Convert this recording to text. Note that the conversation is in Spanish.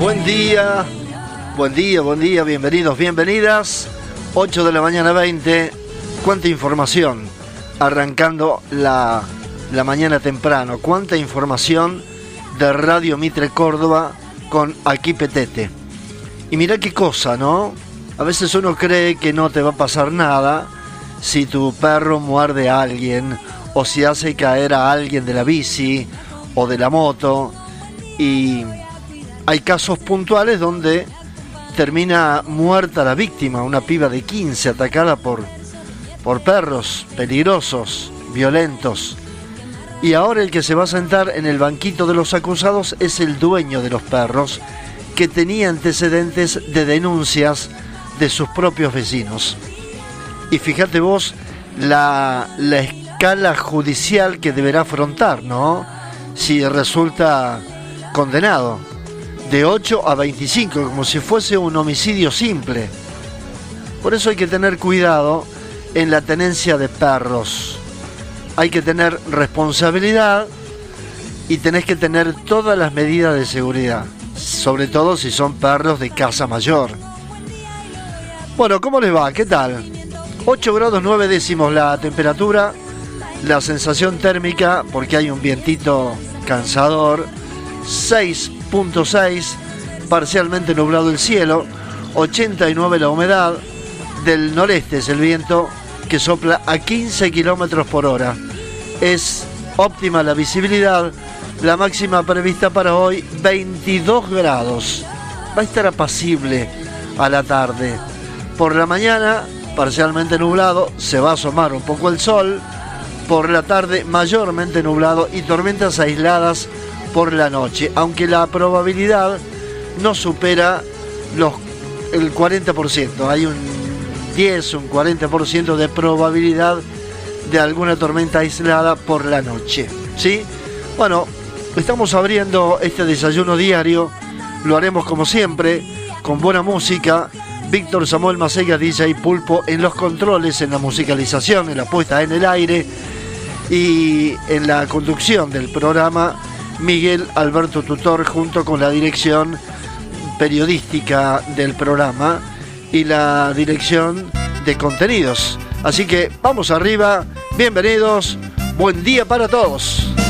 Buen día, bienvenidos, bienvenidas. 8 de la mañana 20, cuánta información, arrancando la mañana temprano, cuánta información de Radio Mitre Córdoba con Aquí Petete. Y mirá qué cosa, ¿no? A veces uno cree que no te va a pasar nada si tu perro muerde a alguien o si hace caer a alguien de la bici o de la moto, y hay casos puntuales donde termina muerta la víctima, una piba de 15 atacada por perros peligrosos, violentos. Y ahora el que se va a sentar en el banquito de los acusados es el dueño de los perros, que tenía antecedentes de denuncias de sus propios vecinos. Y fíjate vos la escala judicial que deberá afrontar, ¿no? Si resulta condenado. De 8 a 25, como si fuese un homicidio simple. Por eso hay que tener cuidado en la tenencia de perros. Hay que tener responsabilidad y tenés que tener todas las medidas de seguridad, sobre todo si son perros de casa mayor. Bueno, ¿cómo les va? ¿Qué tal? 8 grados 9 décimos la temperatura, la sensación térmica, porque hay un vientito cansador, 6.6, parcialmente nublado el cielo, 89 la humedad, del noreste es el viento que sopla a 15 kilómetros por hora. Es óptima la visibilidad, la máxima prevista para hoy 22 grados. Va a estar apacible a la tarde. Por la mañana, parcialmente nublado, se va a asomar un poco el sol. Por la tarde, mayormente nublado y tormentas aisladas por la noche, aunque la probabilidad no supera el 40%. Hay un 40% de probabilidad de alguna tormenta aislada por la noche, ¿sí? Bueno, estamos abriendo este desayuno diario, lo haremos como siempre, con buena música. Víctor Samuel Macega, DJ Pulpo en los controles, en la musicalización, en la puesta en el aire y en la conducción del programa, Miguel Alberto Tutor, junto con la dirección periodística del programa y la dirección de contenidos. Así que vamos arriba, bienvenidos, buen día para todos.